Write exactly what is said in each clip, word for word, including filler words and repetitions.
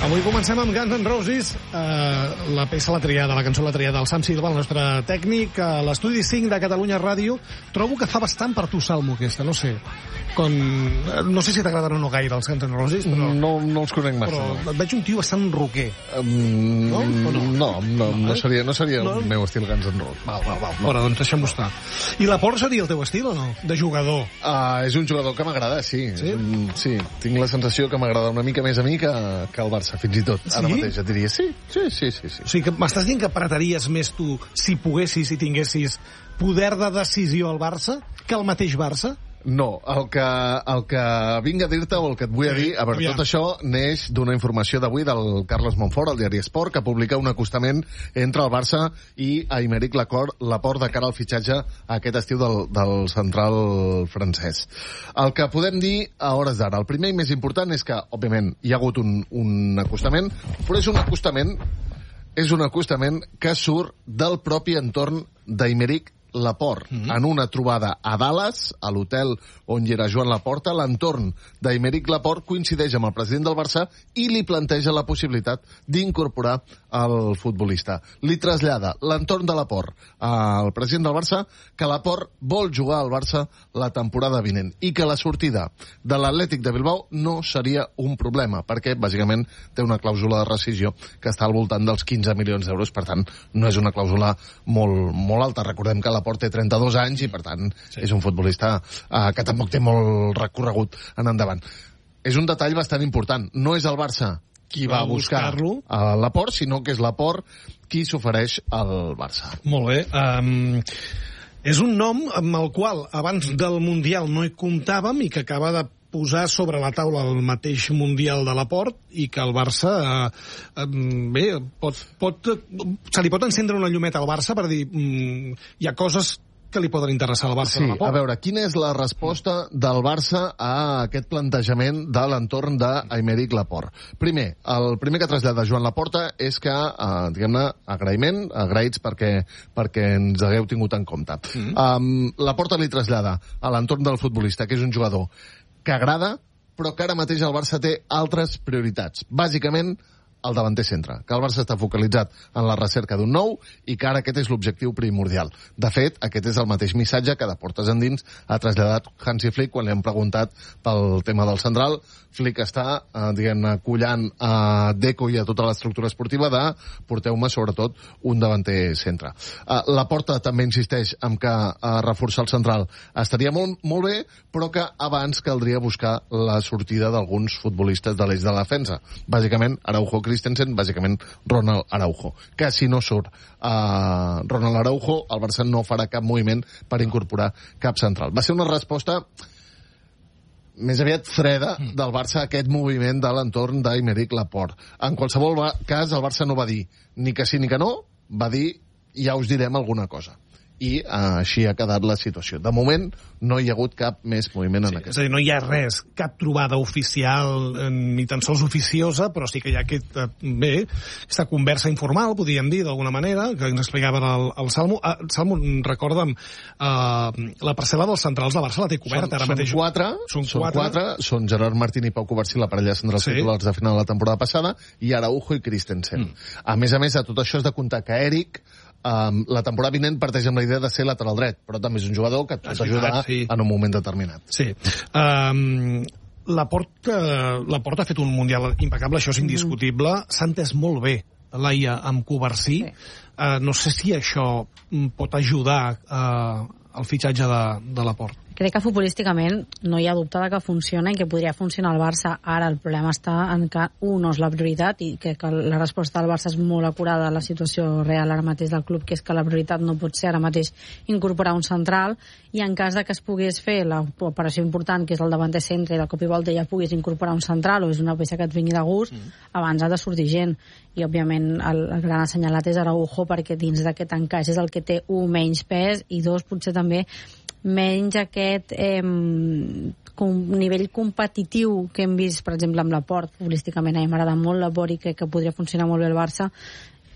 Avui comencem amb Guns N' Roses, eh, la peça la triada, la cançó la triada del Sam Silva, el nostre tècnic, a l'estudi cinc de Catalunya Ràdio. Trobo que fa bastant per tu, Salmo, aquesta, no sé. Com, no sé si t'agraden o no gaire els Guns N' Roses, però... No, no els conec massa. Però no. et veig un tio bastant rocker. Um, no? O no? No, no, no seria, no seria no? el meu estil Guns N' Roses. Val, val, val. No. Però doncs deixem-ho estar. I la Por seria el teu estil o no? De jugador. Uh, és un jugador que m'agrada, sí. Sí? Um, sí, tinc la sensació que m'agrada una mica més a mi que, que al Barça, fins i tot. Sí? Ara mateix et diria sí, sí, sí, sí, sí. O sigui, que m'estàs dient que apretaries més tu, si poguessis, si tinguessis poder de decisió al Barça, que el mateix Barça? No, el que, el que vinc a dir-te o el que et vull a dir, a veure, tot això neix d'una informació d'avui del Carles Montfort, al diari Esport, que publica un acostament entre el Barça i Aymeric Laporte de cara al fitxatge aquest estiu del, del central francès. El que podem dir a hores d'ara, el primer i més important és que, òbviament, hi ha hagut un, un acostament, però és un acostament, és un acostament que surt del propi entorn d'Aymeric Laporte, mm-hmm. en una trobada a Dallas, a l'hotel on hi era Joan Laporta. L'entorn d'Aymeric Laporte coincideix amb el president del Barça i li planteja la possibilitat d'incorporar el futbolista. Li trasllada l'entorn de Laporte al president del Barça que Laporte vol jugar al Barça la temporada vinent i que la sortida de l'Atlètic de Bilbao no seria un problema, perquè bàsicament té una clàusula de rescissió que està al voltant dels quinze milions d'euros, per tant no és una clàusula molt, molt alta. Recordem que Laporte té trenta-dos anys i per tant sí. és un futbolista eh, que tampoc té molt recorregut en endavant. És un detall bastant important. No és el Barça qui va, va buscar a Laporte, sinó que és Laporte qui s'ofereix al Barça. Molt bé. Um, és un nom amb el qual abans del Mundial no hi comptàvem i que acaba de posar sobre la taula el mateix Mundial de Laporte i que el Barça eh, eh, bé, pot, pot, se li pot encendre una llumeta al Barça per dir mm, hi ha coses que li poden interessar al Barça sí, de Laporte. A veure, quina és la resposta del Barça a aquest plantejament de l'entorn d'Aymeric Laporte? Primer, el primer que trasllada Joan Laporta és que, eh, diguem-ne, agraïment, agraïts perquè, perquè ens hagueu tingut en compte. Mm-hmm. um, Laporta li trasllada a l'entorn del futbolista, que és un jugador que agrada, però que ara mateix el Barça té altres prioritats. Bàsicament, el davanter centre, que el Barça està focalitzat en la recerca d'un nou i que ara aquest és l'objectiu primordial. De fet, aquest és el mateix missatge que de portes endins ha traslladat Hansi Flick quan li han preguntat pel tema del central. Flick està, eh, diguem-ne, collant a Deco i a tota l'estructura esportiva de porteu-me, sobretot, un davanter centre. Eh, la Porta també insisteix en que eh, reforçar el central estaria molt, molt bé, però que abans caldria buscar la sortida d'alguns futbolistes de l'eix de la defensa. Bàsicament, Araujo Christensen, bàsicament Ronald Araujo. Que si no surt uh, Ronald Araujo, el Barça no farà cap moviment per incorporar cap central. Va ser una resposta més aviat freda del Barça a aquest moviment de l'entorn d'Aymeric Laporte. En qualsevol cas, el Barça no va dir ni que sí ni que no, va dir ja us direm alguna cosa. I uh, així ha quedat la situació. De moment no hi ha hagut cap més moviment en sí, aquest. És a dir, no hi ha res, cap trobada oficial, ni tan sols oficiosa, però sí que hi ha aquest, bé, aquesta conversa informal, podríem dir, d'alguna manera, que ens explicava el, el Salmo. Ah, Salmo, recorda'm, uh, la parcel·la dels centrals de Barça la té coberta són, ara són mateix. Quatre, són, són quatre. quatre, són Gerard Martín i Pau Covarsí, la parella centrals sí. titulars de final de la temporada passada, i Araujo i Christensen. Mm. A més a més, a tot això és de comptar que Eric Um, la temporada vinent parteix amb la idea de ser lateral dret, però també és un jugador que et pot ajudar sí. en un moment determinat. Sí. Um, Laporte, Laporte ha fet un Mundial impecable, això és indiscutible. Mm. S'ha entès molt bé, Laia, amb Covarsí. Sí. Uh, no sé si això pot ajudar uh, al fitxatge de, de Laporte. Crec que futbolísticament no hi ha dubte que funciona i que podria funcionar al Barça. Ara el problema està en que un no és la prioritat i que, que la resposta del Barça és molt acurada a la situació real ara mateix del club, que és que la prioritat no pot ser ara mateix incorporar un central, i en cas de que es pogués fer l'operació important, que és el davanter centre, i de cop i volta ja puguis incorporar un central o és una peça que et vingui de gust, mm. abans ha de sortir gent. I òbviament el, el gran assenyalat és Araujo, perquè dins d'aquest encaix és el que té un menys pes i dos potser també menys aquest eh, com nivell competitiu que hem vist, per exemple, amb Laporte. Futbolísticament a mi m'agrada molt Laporte i crec que podria funcionar molt bé el Barça.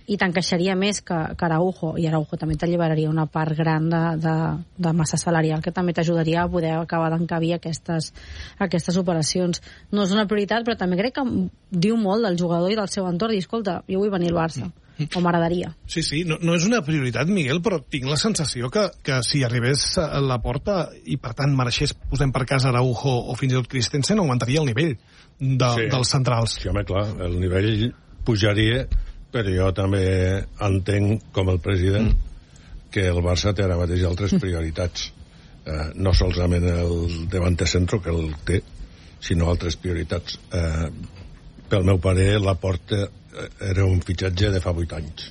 i t'encaixaria més que, que Araujo, i Araujo també t'alliberaria una part gran de, de, de massa salarial que també t'ajudaria a poder acabar d'encabir aquestes, aquestes operacions. No és una prioritat, però també crec que diu molt del jugador i del seu entorn, i escolta, jo vull venir al Barça, o m'agradaria. Sí, sí, no, no és una prioritat, Miguel, però tinc la sensació que, que si arribés a la porta i per tant mereixés, posem per cas Araujo o fins i tot Christensen, augmentaria el nivell de, sí. dels centrals. Sí, home, clar, el nivell pujaria, però jo també entenc, com el president, mm. que el Barça té ara mateix altres prioritats. Eh, no solament el davanter centro, que el té, sinó altres prioritats. Eh, pel meu parer, Laporte era un fitxatge de fa vuit anys.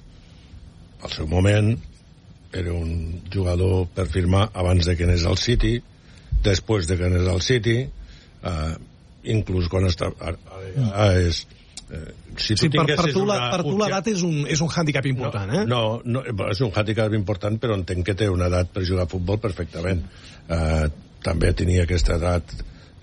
Al seu moment, era un jugador per firmar abans de que anés al City, després de que anés al City, eh, inclús quan està... Ara és... Eh, si tu sí, per, per tu una... l'edat és, un, és un hàndicap important, no, eh? No, no, és un hàndicap important, però entenc que té una edat per jugar a futbol perfectament. Eh, també tenia aquesta edat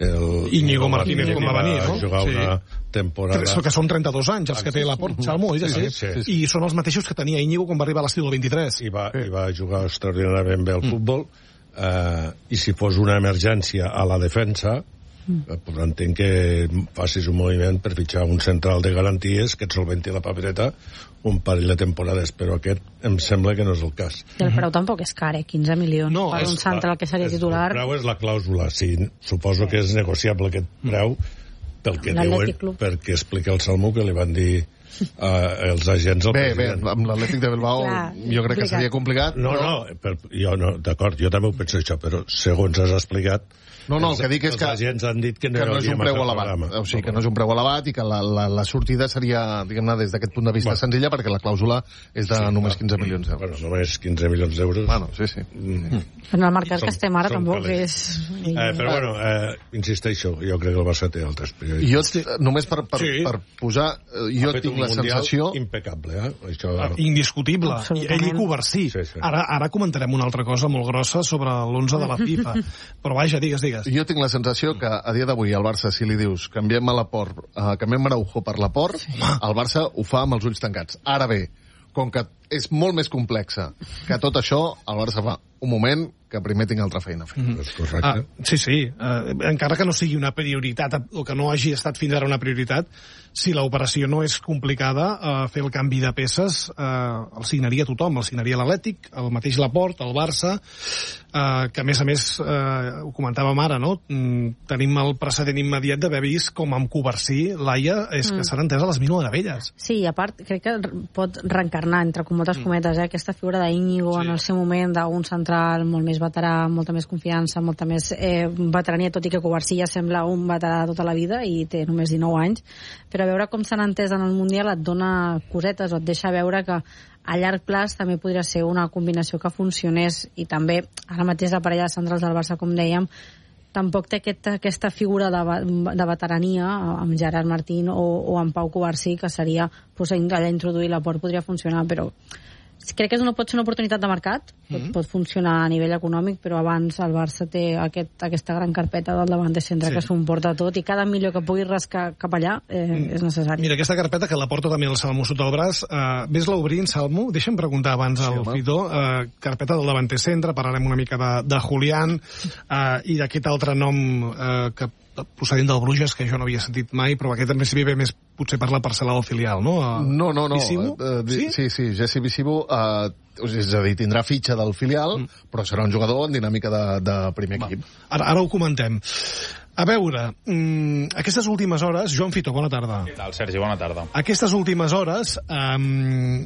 el Íñigo Martínez, com va venir, no? Jugar sí. una temporada... Que, que són trenta-dos anys, els que té Laporte, Salmo, és així? Sí, sí, sí. I són els mateixos que tenia Íñigo quan va arribar a l'estil del vint-i-tres. I va, sí. i va jugar extraordinàriament bé al mm. futbol, eh, i si fos una emergència a la defensa, mm. pues entenc que facis un moviment per fitxar un central de garanties que et solventi la papereta un parell de temporades, però aquest em sembla que no és el cas. I el preu tampoc és car, eh? quinze milions no, per és, un central que seria titular. El preu és la clàusula, sí, suposo sí. que és negociable aquest preu pel que diuen, perquè explica el Salmo que li van dir uh, els agents al bé, president. Bé, amb l'Atlètic de Bilbao Clar, jo crec complicat. que seria complicat. No, però... no, per, jo no, d'acord, jo també ho penso això, però segons has explicat, no, no, el que dic és els que, agents han dit que no, que no és un preu elevat. O sigui, que no és un preu elevat i que la, la, la sortida seria, diguem-ne, des d'aquest punt de vista bueno. senzilla, perquè la clàusula és de sí, només quinze milions d'euros. Bueno, només quinze milions d'euros. Bueno, sí, sí. Mm. En el mercat que estem ara tampoc és... Eh, però bueno, eh, insisteixo, jo crec que el Barça té altres prioritats. Jo, sí. només per, per, sí. per posar... Jo tinc la sensació... impecable, eh? Això... Ah, indiscutible. Ell i Covarsí. Sí, sí. Ara, ara comentarem una altra cosa molt grossa sobre l'onze de la FIFA. Però vaja, digues, digues. Jo tinc la sensació que a dia d'avui al Barça, si li dius canviem a Laporte, uh, canviem Araujo per Laporte, sí. el Barça ho fa amb els ulls tancats. Ara bé, com que és molt més complexa que tot això, el Barça fa un moment que primer tinc altra feina a fer. Mm -hmm. Correcte. Ah, sí, sí. Uh, encara que no sigui una prioritat, o que no hagi estat fins ara una prioritat, si l'operació no és complicada, uh, fer el canvi de peces uh, el signaria tothom, el signaria l'Atlètic, el mateix Laporte, el Barça, uh, que a més a més, uh, ho comentàvem ara, no? Mm, tenim el precedent immediat d'haver vist com amb Covarsí, Laia, és que mm. s'han entès a les mil meravelles. Sí, i a part, crec que pot reencarnar, entre moltes cometes, eh, aquesta figura d'Íñigo sí. en el seu moment, d'un central molt més veterà, amb molta més confiança, molta més eh, veterania, tot i que Covarsí ja sembla un veterà tota la vida i té només dinou anys, però veure com s'han entès en el Mundial et dona cosetes o et deixa veure que a llarg plaç també podria ser una combinació que funcionés, i també ara mateix la parella de centrals del Barça, com dèiem, tampoc té aquesta, aquesta figura de, de veterania amb Gerard Martín o, o amb Pau Covarsí, que seria pues, allà introduir l'Laporte podria funcionar, però crec que és una, pot ser una oportunitat de mercat, pot, mm-hmm. pot funcionar a nivell econòmic, però abans el Barça té aquest, aquesta gran carpeta del davant de centre sí. que s'ho emporta tot, i cada milió que pugui rascar cap allà eh, mm. és necessari. Mira, aquesta carpeta, que la porta també el Salmo sota el braç, eh, ves-la obrint, Salmo, deixa'm preguntar abans al sí, Fito, eh, carpeta del davanter centre, parlarem una mica de, de Julián eh, i d'aquest altre nom eh, que procedent del Bruges, que jo no havia sentit mai, però aquest també s'hi ve més potser per la parcel·la del filial, no? A... No, no, no. Uh, sí? sí, sí, Jesse Visibo, uh, és a dir, tindrà fitxa del filial, mm. però serà un jugador en dinàmica de, de primer equip. Ara, ara ho comentem. A veure, mmm, aquestes últimes hores... Joan Fito, bona tarda. Què tal, Sergi? Bona tarda. Aquestes últimes hores um,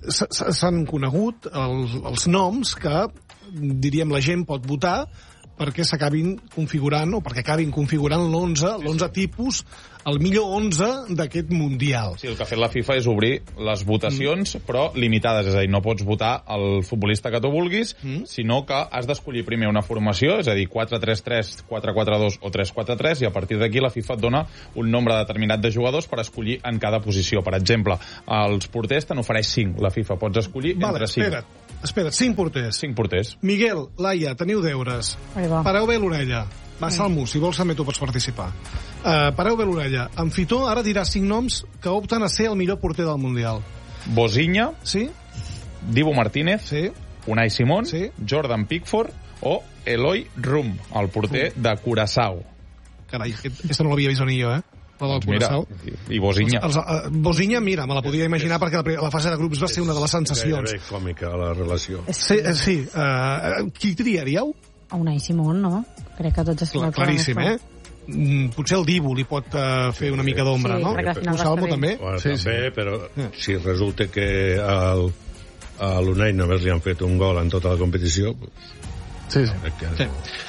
s'han conegut els, els noms que, diríem, la gent pot votar perquè s'acabin configurant, o perquè acabin configurant l'onze, l'onze tipus, el millor onze d'aquest Mundial. Sí, el que ha fet la FIFA és obrir les votacions, mm. però limitades, és a dir, no pots votar el futbolista que tu vulguis, mm. sinó que has d'escollir primer una formació, és a dir, quatre tres tres, quatre quatre dos o tres quatre tres, i a partir d'aquí la FIFA et dona un nombre determinat de jugadors per escollir en cada posició. Per exemple, els porters te n'ofereix cinc, la FIFA, pots escollir vale, entre cinc. Espera't, espera't, cinc porters. Cinc porters. Miguel, Laia, teniu deures. Pareu bé l'orella. Va, Salmo, si vols també tu pots participar. Uh, pareu bé l'orella. En Fitó ara dirà cinc noms que opten a ser el millor porter del Mundial. Bozinha, Sí? Dibu Martínez, Sí? Unai Simón, Sí. Jordan Pickford o Eloi Rum, el porter de Curaçao. Carai, aquesta no l'havia vist ni jo, eh? La del Doncs mira, Curaçao. i Bozinha. Els, els, Bozinha, mira, me la podia imaginar perquè la, la fase de grups va ser una de les sensacions. Gairebé còmica, la relació. Sí, eh, sí. Uh, qui triaríeu? A Unai Simón, no? Crec que tots es Clar, claríssim, eh? Mm, potser el Dibu li pot uh, fer una mica d'ombra, Sí, no? perquè al final Ho va Salmo estar també? Bueno, Sí, sí, també, sí. Però si resulta que al, a l'Unai només li han fet un gol en tota la competició, Sí, sí. crec que... Sí.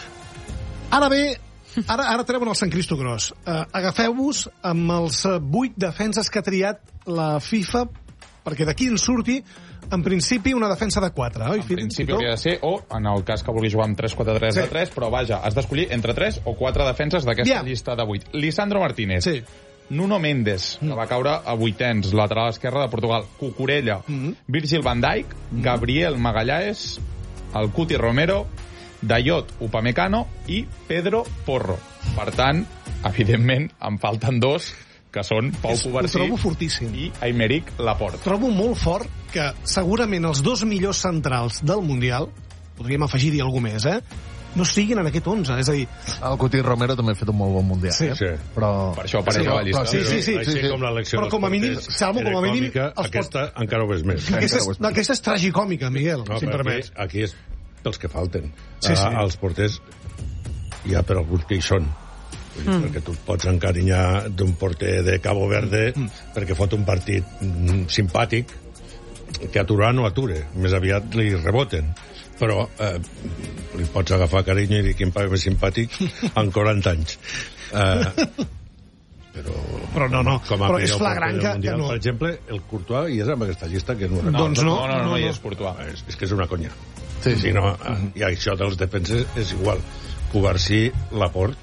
Ara bé, ara, ara treuen el Sant Cristo Gros. Uh, agafeu-vos amb els uh, vuit defenses que ha triat la FIFA perquè d'aquí en surti, en principi, una defensa de quatre, oi? En principi hauria de ser, o en el cas que vulguis jugar amb tres quatre tres Sí. de tres, però vaja, has d'escollir entre tres o quatre defenses d'aquesta Ja. llista de vuit. Lisandro Martínez, Sí. Nuno Mendes, que va caure a vuitens, lateral esquerre de Portugal, Cucurella, Mhm. Virgil van Dijk, Gabriel Magallanes, el Cuti Romero, Dayot Upamecano i Pedro Porro. Per tant, evidentment, em falten dos, que són Pau És, ho Covarsí trobo fortíssim. i Aymeric Laporte. Trobo molt fort que segurament els dos millors centrals del Mundial, podríem afegir-hi algú més, eh? no siguin en aquest onze. És a dir... El Cuti Romero també ha fet un molt bon Mundial. Sí. Eh? Sí. Però... Per això apareix Sí, a la però- llista. però Sí, sí, sí. Així sí, sí. com l'elecció Però com a dels mínim, porters Salmo, com a era mínim, còmica, els aquesta encara ho ves més. Aquesta és, no, aquesta és tragicòmica, Miguel, No, si em però aquí, permets. aquí és pels que falten. Sí, sí. Ah, els porters hi ha per alguns que hi són. Vull dir, mm. Perquè tu et pots encarinyar d'un porter de Cabo Verde mm. perquè fot un partit mm, simpàtic que aturar no ature. Més aviat li reboten. Però eh, li pots agafar carinyo i dir quin paio més simpàtic en quaranta anys. Eh, però, Però no, no. com a Però és millor flagrant porter que- del Mundial, que no. Per exemple, el Courtois hi és en aquesta llista que no, No, Doncs no, no, no, no, no, no, hi no. és Courtois. és, és que és una conya. Sí, Sí, no, I això dels defenses és igual. Covarsí, Laporte,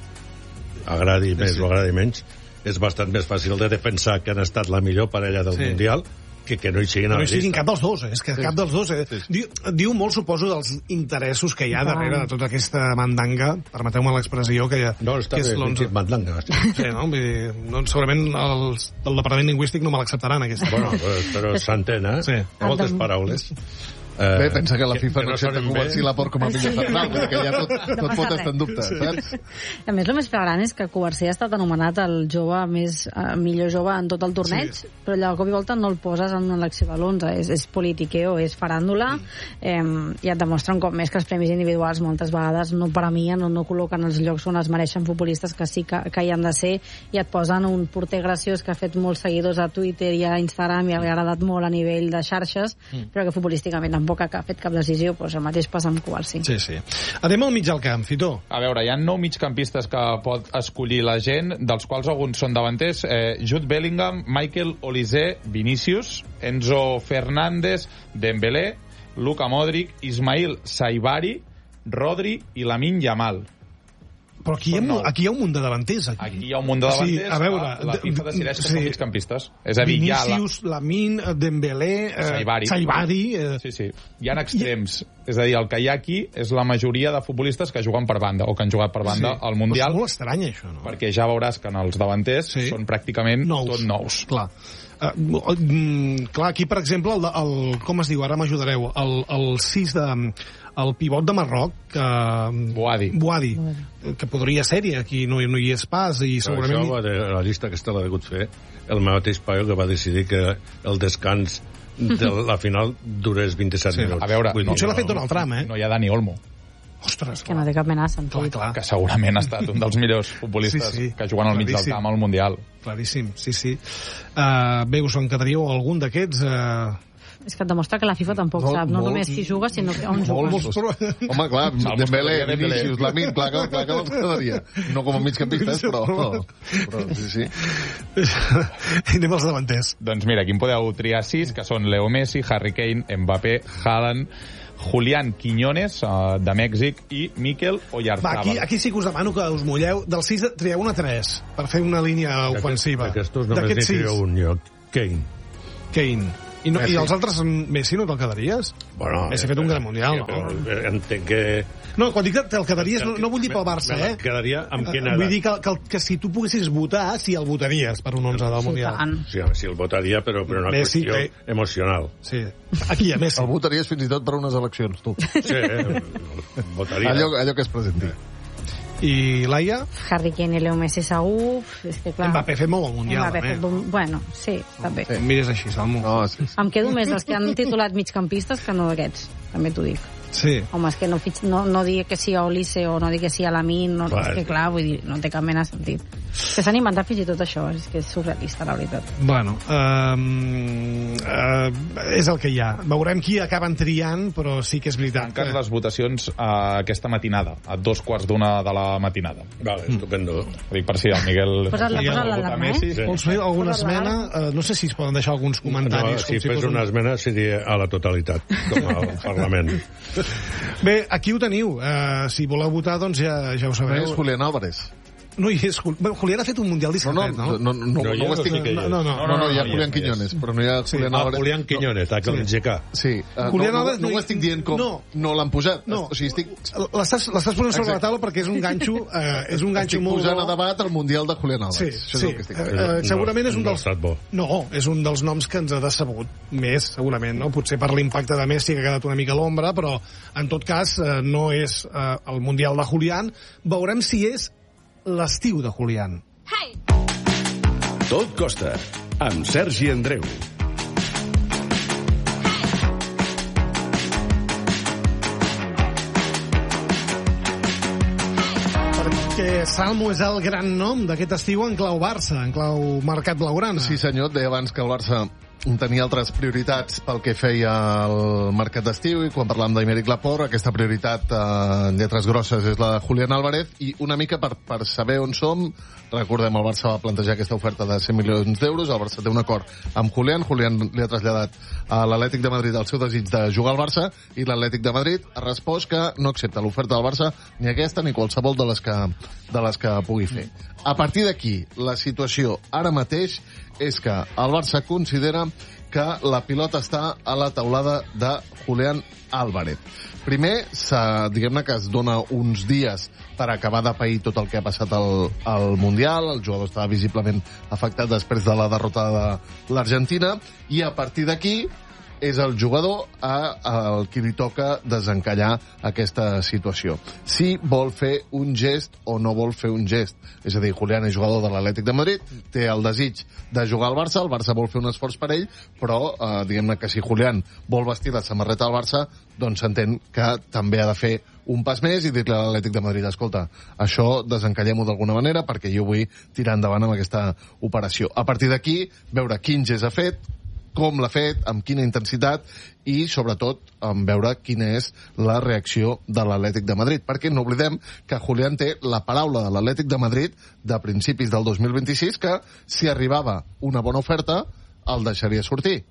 agradi més o agradi menys, és bastant més fàcil de defensar que han estat la millor parella del Sí. Mundial que que no hi siguin a No la hi siguin llista. cap dels dos, eh? És que cap dels dos... Eh? Diu, diu molt, suposo, dels interessos que hi ha darrere de tota aquesta mandanga, permeteu-me l'expressió, que, hi ha, No, està que és bé, l'onze. dit mandanga. Sí. Sí, no? Vull dir, no, segurament els del Departament Lingüístic no me l'acceptaran, aquesta. Bueno, però, però s'entén, eh? Sí. Hi ha moltes paraules. Eh, Bé, pensa que la FIFA que no no accepta sonen Covarsí bé. Laporte com a millor central, vull dir que ja tot, No tot passa pot res. estar en dubte, saps? A més, el més flagrant és que Covarsí ha estat anomenat el jove més eh, millor jove en tot el torneig, sí. però allò, de cop i volta no el poses en una elecció de l'onze. És, és politiqueo, és faràndula, eh, i et demostra un cop més que els premis individuals moltes vegades no premien o no col·loquen els llocs on es mereixen futbolistes que sí que, que hi han de ser, i et posen un porter graciós que ha fet molts seguidors a Twitter i a Instagram i ha agradat molt a nivell de xarxes, mm. però que futbolísticament tampoc ha fet cap decisió, doncs el mateix passa amb Covarsí. Sí, sí. Anem al mig del camp, Fitó. A veure, hi ha nou migcampistes que pot escollir la gent, dels quals alguns són davanters. Eh, Jude Bellingham, Michael Olise, Vinícius, Enzo Fernández, Dembélé, Luka Modric, Ismail Saibari, Rodri i Lamine Yamal. Però aquí hi, ha, Són nou. mu- aquí hi ha un munt de davanters. Aquí, Aquí hi ha un munt de O sigui, davanters a veure, que la FIFA decideix que sí. són migcampistes. És a dir, hi ha la... Vinícius, Lamine, Dembélé, eh, Saibari. Saibari eh, Sí, sí. Hi ha extrems. És a dir, el que hi ha aquí és la majoria de futbolistes que juguen per banda, o que han jugat per banda al Mundial, Però és molt estrany, això, no? perquè ja veuràs que en els davanters Sí. són pràcticament nous. tot nous. Clar. Uh, mm, clar, aquí, per exemple, el, de- el, com es diu, ara m'ajudareu, el, el sis de... el pivot de Marroc, que... Boadi. Boadi, que podria ser-hi, aquí no, no hi és pas, i Però segurament... això va de la llista aquesta l'ha degut fer el mateix paio que va decidir que el descans de la final durés vint-i-set Sí. minuts. A veure, Vull dir, Potser l'ha fet Donald Trump, eh? No hi ha Dani Olmo, Ostres, Que no té cap mena de sentit. clar, clar. que segurament ha estat un dels millors futbolistes Sí, sí. que juguen al mig del Claríssim. camp al Mundial. Claríssim, sí, sí. Uh, bé, us en quedaríeu algun d'aquests? Uh... És que et demostra que la FIFA tampoc Molt, sap, no molt. només qui juga, sinó que on juga. Molts, però... Home, clar, Salvo Dembélé, que Dembélé. Vinícius, Lamine, clar que, clar que els quedaria. No com a migcampistes, però... però sí, sí. I anem als davanters. Doncs mira, aquí en podeu triar sis, que són Leo Messi, Harry Kane, Mbappé, Haaland, Julián Quiñones, uh, de Mèxic, i Mikel Va, Oyarzabal. aquí, aquí sí que us demano que us mulleu. Del sis trieu una tres, per fer una línia ofensiva. D'aquestos només n'hi D'aquests sis. trieu un lloc. Kane. Kane. I, no, I els altres, Messi, no te'l quedaries? Bueno, Messi ha fet un gran mundial, sí, no? Però entenc que... No, quan dic que te'l quedaries, no, no vull dir pel Barça, eh? Quedaria amb quina edat? Vull dir que, que, que si tu poguessis votar, si el votaries per un onze del mundial. Sí, sí, el votaria, però per una Messi, qüestió eh? emocional. Sí. Aquí hi ha Messi. El votaries fins i tot per unes eleccions, tu. Sí, eh? Votaria. Allò, allò que es presenti. I Laia? Harry Kane i Leo Messi segur. És que, clar, Mbappé ha fet molt bon mundial, Mbappé també. fet bon... Bueno, sí, també. Sí. Mires així, Salmo. No, sí, sí. Em quedo més dels que han titulat migcampistes que no d'aquests, també t'ho dic. Sí. Home, és que no, fitx, no, no digui que sí a Olise o no digui que sí a Lamin, no, Clar. és que clar, vull dir, no té cap mena de sentit. Que s'han inventat fins i tot això, és que és surrealista, la veritat. Bueno, um, uh, és el que hi ha. Veurem qui acaben triant, però sí que és veritat. Tanquen les votacions a aquesta matinada, a dos quarts d'una de la matinada. Vale, estupendo. Ho dic per si el Miguel... Posa't-la, vol posa't-la, votar eh? Messi. Sí. Vols fer alguna Posa-la esmena? ara. Uh, no sé si es poden deixar alguns No, comentaris. si com fes fos un- una esmena seria a la totalitat, com al Parlament. Bé, aquí ho teniu. Uh, si voleu votar, doncs ja, ja ho No sabeu. és Julián Álvarez. No hi és... Jul- Bueno, Julián ha fet un mundial No, discretet, no, no? no, no, no, No, no, jo ho no estic... sé qui No, és. no, no. No, no, hi ha no, Julián no, no, Quiñones, però no hi ha Julián Ah, Álvarez. Julián Quiñones, que el G K. Sí, uh, Julián no, Álvarez no, no no ho hi- estic dient com... no. No l'han posat. No. O sigui, estic... L'estàs l'estàs posant sobre la taula perquè és un ganxo, eh, és un ganxo Estic molt posant a bo. debat el Mundial de Julián Sí, Álvarez. Això és sí. el que estic Eh, dient. eh, segurament és un No ha dels... estat bo. No, és un dels noms que ens ha decebut més, segurament, no? Potser per l'impacte de Messi, que ha quedat una mica a l'ombra, però en tot cas eh, no és eh, el Mundial de Julián. Veurem si és l'estiu de Julián. Tot costa, amb Sergi Andreu. Perquè Salmo és el gran nom d'aquest estiu en clau Barça, en clau mercat blaugrana. Sí, senyor, et deia abans que el Barça tenia altres prioritats pel que feia el mercat d'estiu, i quan parlàvem d'Aymeric Laporte, aquesta prioritat eh, en lletres grosses és la de Julián Álvarez, i una mica per, per saber on som, recordem, el Barça va plantejar aquesta oferta de cent milions d'euros, el Barça té un acord amb Julián, Julián li ha traslladat a l'Atlètic de Madrid el seu desig de jugar al Barça, i l'Atlètic de Madrid ha respost que no accepta l'oferta del Barça, ni aquesta ni qualsevol de les que, de les que pugui fer. A partir d'aquí, la situació ara mateix és que el Barça considera que la pilota està a la taulada de Julián Álvarez. Primer, diguem-ne que es dona uns dies per acabar de pair tot el que ha passat al, al Mundial, el jugador estava visiblement afectat després de la derrota de l'Argentina, i a partir d'aquí és el jugador a, a qui li toca desencallar aquesta situació. Si vol fer un gest o no vol fer un gest. És a dir, Julián és jugador de l'Atlètic de Madrid, té el desig de jugar al Barça, el Barça vol fer un esforç per ell, però eh, diguem-ne que si Julián vol vestir la samarreta del Barça, doncs s'entén que també ha de fer un pas més i dir-li a l'Atlètic de Madrid, escolta, això desencallem-ho d'alguna manera perquè jo vull tirar endavant amb aquesta operació. A partir d'aquí, veure quin gest ha fet, com l'ha fet, amb quina intensitat i, sobretot, en veure quina és la reacció de l'Atlètic de Madrid. Perquè no oblidem que Julián té la paraula de l'Atlètic de Madrid de principis del dos mil vint-i-sis que, si arribava una bona oferta, el deixaria sortir.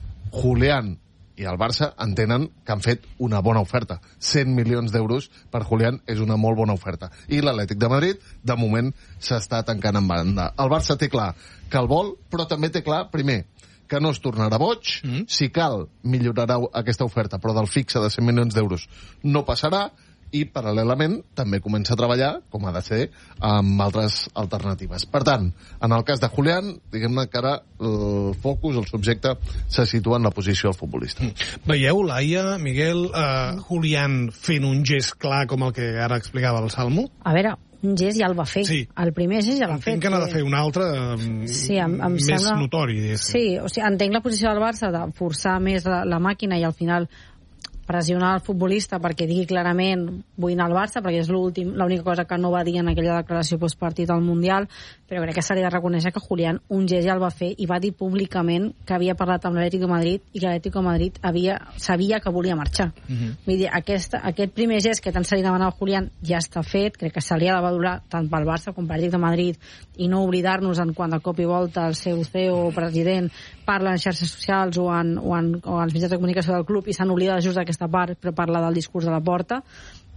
Julián i el Barça entenen que han fet una bona oferta. cent milions d'euros per Julián és una molt bona oferta. I l'Atlètic de Madrid, de moment, s'està tancant en banda. El Barça té clar que el vol, però també té clar, primer, que no es tornarà boig, mm. si cal millorarà aquesta oferta, però del fixe de cent milions d'euros no passarà, i paral·lelament també comença a treballar, com ha de ser, amb altres alternatives. Per tant, en el cas de Julián, diguem-ne que ara el focus, el subjecte, se situa en la posició del futbolista. Mm. Veieu, Laia, Miguel, eh, Julián fent un gest clar com el que ara explicava el Salmo? A veure, un gest ja el va fer. Sí. El primer gest ja l'ha fet. Entenc que n'ha de fer un altre eh, sí, em, em més sembla... notori. Sí, o sigui, entenc la posició del Barça de forçar més la, la màquina i al final pressionar el futbolista perquè digui clarament vull anar al Barça, perquè és l'últim, l'única cosa que no va dir en aquella declaració postpartit al Mundial, però crec que s'hauria de reconèixer que Julián un gest ja el va fer i va dir públicament que havia parlat amb l'Atlético de Madrid i que l'Atlético de Madrid havia, sabia que volia marxar. Uh -huh. Vull dir, aquesta, aquest primer gest que tant se li demanava al Julián ja està fet, crec que se li ha de valorar tant pel Barça com per l'Atlético de Madrid i no oblidar-nos en quan de cop i volta el seu C E O o president parla en xarxes socials o en, o en, o en els mitjans de comunicació del club i s'han oblidat just d'aquesta part, però parla del discurs de la porta.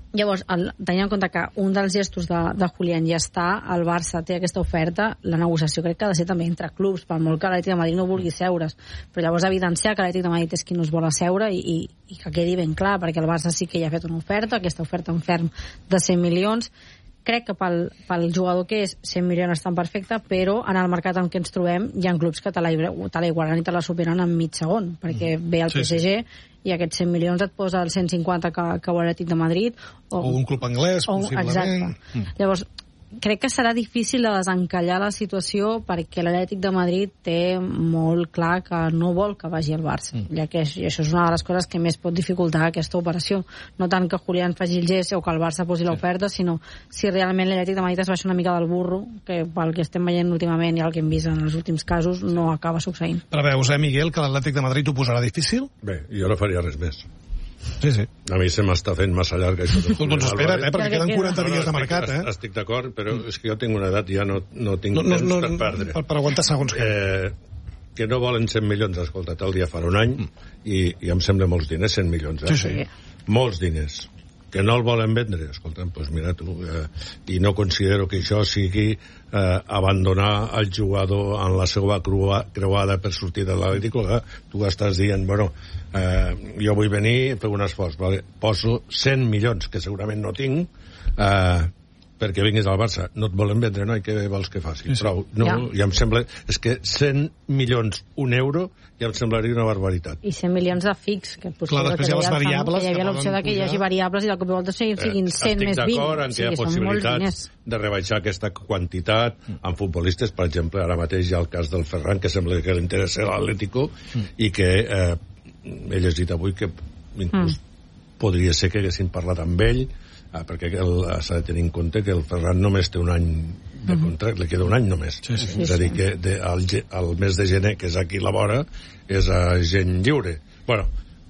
Llavors, el, tenint en compte que un dels gestos de, de Julián ja està, el Barça té aquesta oferta, la negociació crec que ha de ser també entre clubs, per molt que l'Atlètic de Madrid no vulgui seure's, però llavors evidenciar que l'Atlètic de Madrid és qui no es vol asseure i, i, i que quedi ben clar, perquè el Barça sí que ja ha fet una oferta, aquesta oferta en ferm de cent milions. Crec que pel, pel jugador que és, cent milions estan perfecte, però en el mercat en què ens trobem hi ha clubs que te la, te la igualen i te la superen en mig segon, perquè ve el P S G sí, sí. i aquests cent milions et posa el cent cinquanta que, que vol l'Atlètic de Madrid. O, o un club anglès, o, possiblement. Exacte. Mm. Llavors, crec que serà difícil de desencallar la situació perquè l'Atlètic de Madrid té molt clar que no vol que vagi al Barça, mm. ja que això és una de les coses que més pot dificultar aquesta operació. No tant que Julián faci el gest o que el Barça posi sí. l'oferta, sinó si realment l'Atlètic de Madrid es baixa una mica del burro, que pel que estem veient últimament i el que hem vist en els últims casos no acaba succeint. Preveus, eh, Miguel, que l'Atlètic de Madrid ho posarà difícil? Bé, jo no faria res més. Sí, sí. A mi se m'està fent massa llarg això. Doncs espera't, eh, perquè queden quaranta dies de mercat, eh? Estic d'acord, però és que jo tinc una edat i ja no, no tinc no, temps no, no, per perdre. Per, per aguantar segons que... Eh, que no volen cent milions, escolta, el dia farà un any, i, i em sembla molts diners, cent milions, eh? Sí, sí. Molts diners. Que no el volen vendre, escolta, doncs mira tu, eh, i no considero que això sigui eh, abandonar el jugador en la seva crua, creuada per sortir de l'Atlètic. Tu estàs dient, bueno, eh, jo vull venir, fer un esforç, vale? Poso cent milions, que segurament no tinc, eh, perquè vinguis al Barça. No et volen vendre, no? I què vols que faci? Sí, sí. Prou. No, ja. ja em sembla... És que cent milions, un euro, ja em semblaria una barbaritat. I cent milions de fix, que potser... Clar, després hi ha les variables... Que hi havia l'opció de que hi hagi variables i de cop i volta siguin cent més vint. Estic d'acord en que hi ha possibilitats de rebaixar aquesta quantitat amb futbolistes. Per exemple, ara mateix hi ha el cas del Ferran, que sembla que li interessa l'Atlético, mm. i que eh, he llegit avui que inclús mm. podria ser que haguessin parlat amb ell, Ah, perquè s'ha de tenir en compte que el Ferran només té un any de contracte, uh-huh. li queda un any només. Sí, sí. És a dir, que de, el, el mes de gener, que és aquí la vora, és a gent lliure. Bueno,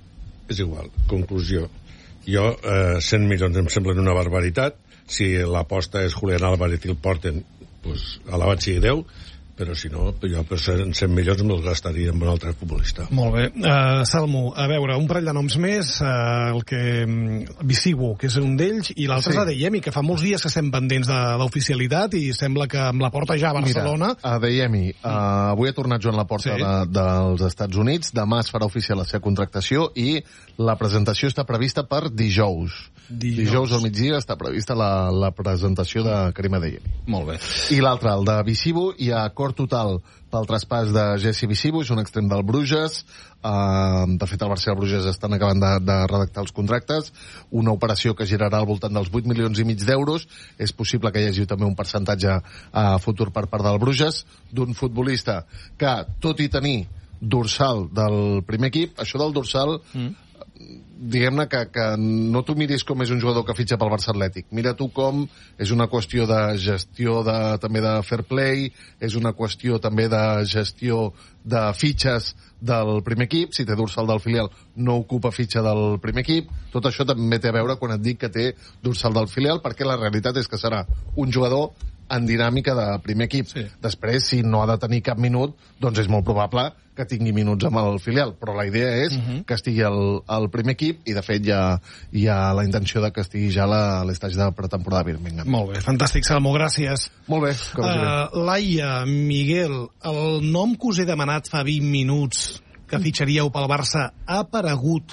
és igual. Conclusió. Jo, eh, cent milions em semblen una barbaritat. Si l'aposta és Julián Álvarez i el porten, pues, alabat sigui Déu, però si no, jo per cent milions me'ls gastaria amb un altre futbolista. Molt bé. Uh, Salmo, a veure, un parell de noms més, uh, el que... Um, Bisigo, que és un d'ells, i l'altre sí. és Adeyemi, que fa molts dies que estem pendents d'oficialitat i sembla que amb la porta ja a Barcelona... Mira, Adeyemi, uh, avui ha tornat Joan Laporta sí. de, dels Estats Units, demà es farà oficial la seva contractació i la presentació està prevista per dijous. Dijous, dijous al migdia està prevista la, la presentació de Karim Adeyemi. Molt bé. I l'altre, el de Bisigo, hi ha acord total pel traspàs de Jesse Bisigo, és un extrem del Bruges. Uh, de fet, el Barça i el Bruges estan acabant de, de redactar els contractes, una operació que girarà al voltant dels vuit milions i mig d'euros. És possible que hi hagi també un percentatge uh, futur per part del Bruges, d'un futbolista que, tot i tenir dorsal del primer equip, això del dorsal... Mm. diguem-ne que, que no t'ho miris com és un jugador que fitxa pel Barça Atlètic. Mira tu com és una qüestió de gestió de, també de fair play, és una qüestió també de gestió de fitxes del primer equip. Si té dorsal del filial, no ocupa fitxa del primer equip. Tot això també té a veure quan et dic que té dorsal del filial, perquè la realitat és que serà un jugador en dinàmica de primer equip. Sí. Després, si no ha de tenir cap minut, doncs és molt probable que tingui minuts amb el filial, però la idea és uh-huh. que estigui al, al primer equip i de fet hi ha, hi ha la intenció de que estigui ja a l'estatge de pretemporada de Birmingham. Molt bé, fantàstic, Salmo, gràcies. Molt bé. Uh, Laia, Miguel, el nom que us he demanat fa vint minuts que fitxaríeu pel Barça ha aparegut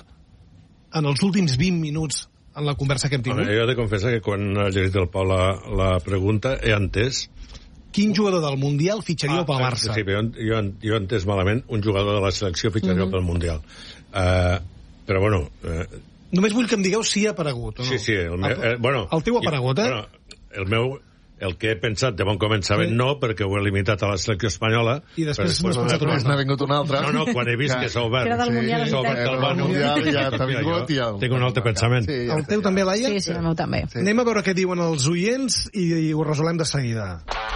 en els últims vint minuts en la conversa que hem tingut? Home, jo he de confessar que quan ha llegit el Pau la, la pregunta he entès. Quin jugador del Mundial fitxaríeu ah, pel Barça? Sí, jo, jo, jo he entès malament un jugador de la selecció fitxaríeu mm-hmm. pel Mundial. Uh, però bueno... Uh, Només vull que em digueu si ha aparegut o no. Sí, sí. El, meu, eh, bueno, el teu ha aparegut, eh? Bueno, el meu... El que he pensat de bon començament sí. no, perquè ho he limitat a la selecció espanyola. I després m'has pensat un altre. N'ha vingut un altre. No, no, quan he vist que s'ha obert. Que era del Mundial. S'ha obert el Mundial, ja t'ha vingut i el... Tinc un altre pensament. Sí, ja el teu també, Laia? Sí, sí, el meu també. Sí. Anem a veure què diuen els oients i, i ho resolem de seguida.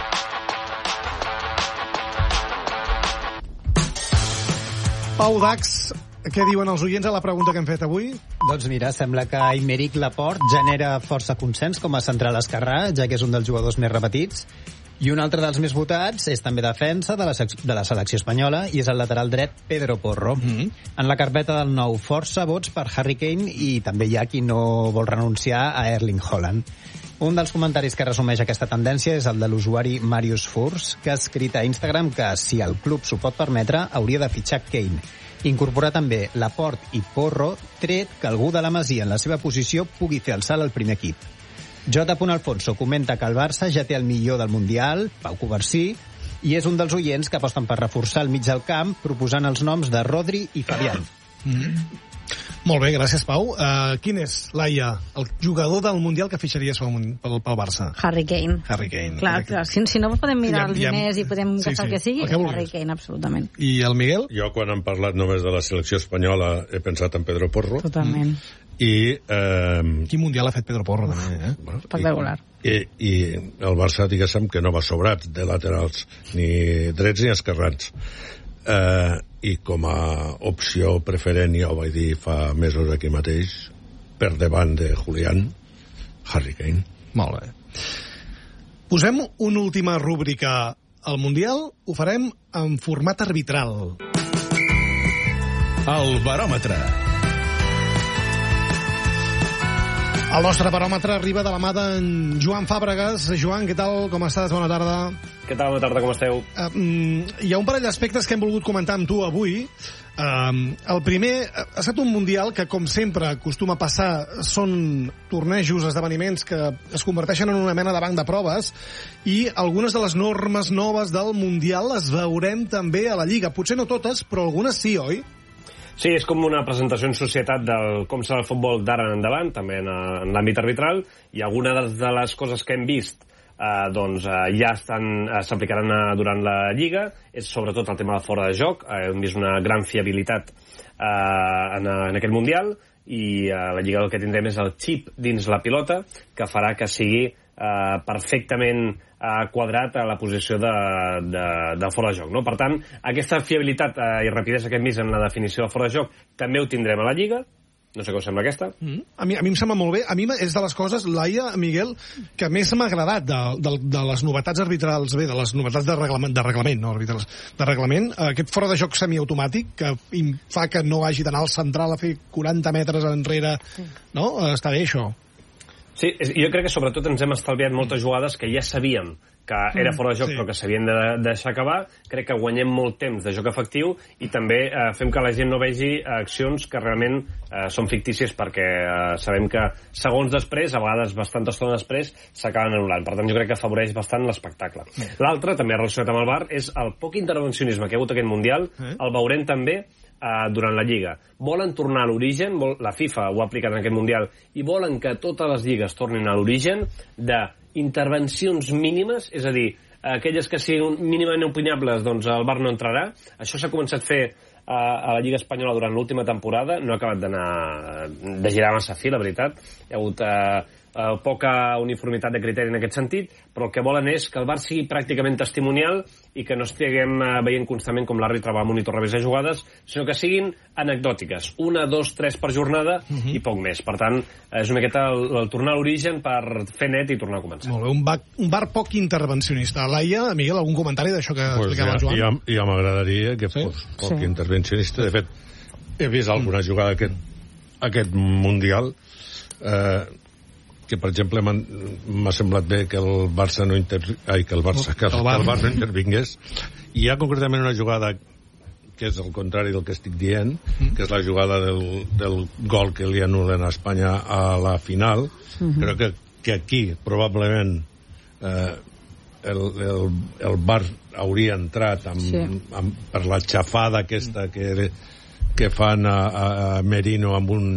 Pau Dax, què diuen els oients a la pregunta que hem fet avui? Doncs mira, sembla que Aymeric Laporte genera força consens com a central esquerrà, ja que és un dels jugadors més repetits, I un altre dels més votats és també defensa de la, de la selecció espanyola i és el lateral dret Pedro Porro. Mm-hmm. En la carpeta del nou, força vots per Harry Kane i també hi ha qui no vol renunciar a Erling Haaland. Un dels comentaris que resumeix aquesta tendència és el de l'usuari Marius Furs, que ha escrit a Instagram que si el club s'ho pot permetre hauria de fitxar Kane. Incorporar també Laporte i Porro, tret que algú de la Masia en la seva posició pugui fer el salt al primer equip. J. Alfonso comenta que el Barça ja té el millor del Mundial, Pau Covarsí, i és un dels oients que aposten per reforçar el mig del camp proposant els noms de Rodri i Fabián. Mm. Molt bé, gràcies, Pau. Uh, quin és, Laia, el jugador del Mundial que fitxaries pel, pel, pel Barça? Harry Kane. Harry Kane. Clar, clar. Si, si no podem mirar els ja, diners i podem sí, gastar sí. el que sigui, el que Harry Kane, absolutament. I el Miguel? Jo, quan hem parlat només de la selecció espanyola, he pensat en Pedro Porro. Totalment. Mm. I... Eh, Quin Mundial ha fet Pedro Porro, també, eh? Bueno, espectacular. I, i el Barça, diguéssim, que no va sobrat de laterals, ni drets ni esquerrans. Eh, I com a opció preferent, ja ho vaig dir fa mesos aquí mateix, per davant de Julián, Harry Kane. Molt bé. Posem una última rúbrica al Mundial, ho farem en format arbitral. El baròmetre. El nostre baròmetre arriba de la mà d'en Joan Fàbregas. Joan, què tal? Com estàs? Bona tarda. Què tal? Bona tarda, com esteu? Uh, um, hi ha un parell d'aspectes que hem volgut comentar amb tu avui. Uh, el primer ha estat un Mundial que, com sempre, acostuma a passar, són tornejos, esdeveniments que es converteixen en una mena de banc de proves, i algunes de les normes noves del Mundial les veurem també a la Lliga. Potser no totes, però algunes sí, oi? Sí, és com una presentació en societat del com serà el futbol d'ara en endavant, també en, en l'àmbit arbitral, i alguna de, de les coses que hem vist eh, doncs, eh, ja estan eh, s'aplicaran eh, durant la Lliga, és sobretot el tema de fora de joc. Eh, hem vist una gran fiabilitat eh, en, en aquest Mundial, i eh, la Lliga el que tindrem és el xip dins la pilota, que farà que sigui eh, perfectament eh, quadrat a la posició de, de, de fora de joc, no? Per tant, aquesta fiabilitat eh, i rapidesa que hem vist en la definició de fora de joc també ho tindrem a la Lliga. No sé què us sembla aquesta. Mm. A, mi, a mi em sembla molt bé. A mi és de les coses, Laia, Miguel, que més m'ha agradat de, de, de les novetats arbitrals, bé, de les novetats de reglament, de reglament, no arbitrals, de reglament, aquest fora de joc semiautomàtic, que fa que no hagi d'anar al central a fer quaranta metres enrere, sí. No? Està bé, això. Sí, jo crec que sobretot ens hem estalviat moltes jugades que ja sabíem que era fora de joc, sí. Però que s'havien de deixar acabar. Crec que guanyem molt temps de joc efectiu i també eh, fem que la gent no vegi accions que realment eh, són fictícies, perquè eh, sabem que segons després, a vegades bastanta estona després, s'acaben anul·lant. Per tant, jo crec que afavoreix bastant l'espectacle. Mm. L'altre, també relacionat amb el V A R, és el poc intervencionisme que hi ha hagut aquest Mundial. Mm. El veurem també Uh, durant la Lliga. Volen tornar a l'origen, vol, la FIFA ho ha aplicat en aquest Mundial, i volen que totes les lligues tornin a l'origen d'intervencions mínimes, és a dir, aquelles que siguin mínimament opinables, doncs el V A R no entrarà. Això s'ha començat a fer uh, a la Lliga Espanyola durant l'última temporada, no ha acabat d'anar de girar massa fi, la veritat. Hi ha hagut uh, Uh, poca uniformitat de criteri en aquest sentit, però el que volen és que el V A R sigui pràcticament testimonial i que no estiguem uh, veient constantment com l'àrbitre va a monitor revisar jugades, sinó que siguin anecdòtiques, una, dos, tres per jornada, uh-huh. I poc més. Per tant, és una miqueta el, el tornar a l'origen per fer net i tornar a començar. Molt bé, un V A R, un V A R poc intervencionista. Laia, Miguel, algun comentari d'això que pues explicava ja, el Joan? Ja, ja m'agradaria que fos sí? poc sí. intervencionista. De fet, he vist alguna mm. jugada aquest, aquest Mundial eh, que, per exemple, m'ha semblat bé que el Barça no inter... Ai, que el Barça, que el, el, el Barça no intervingués. I hi ha concretament una jugada que és el contrari del que estic dient, mm. que és la jugada del, del gol que li anulen a Espanya a la final. Mm-hmm. Crec que, que aquí, probablement, eh, el, el, el V A R hauria entrat amb, sí. amb, per la xafada aquesta que, que fan a, a Merino amb un